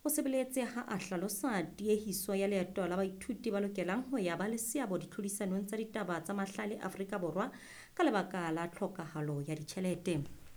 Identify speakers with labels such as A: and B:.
A: o sebeletse ha a hlalosa tiehiso ya leeto la baithuti ba lokelang ho ya ba le seabo ditlhodisanong tsa ditaba tsa mahlale Afrika Borwa ka lebaka la tlhokahalo ya ditjhelete.